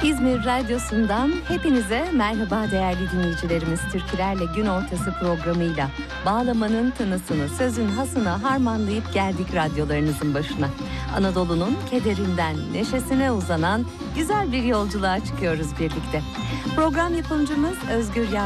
İzmir Radyosu'ndan hepinize merhaba değerli dinleyicilerimiz. Türkülerle Gün Ortası programıyla bağlamanın tınısını, sözün hasını harmanlayıp geldik radyolarınızın başına. Anadolu'nun kederinden neşesine uzanan güzel bir yolculuğa çıkıyoruz birlikte. Program yapımcımız Özgür Yar.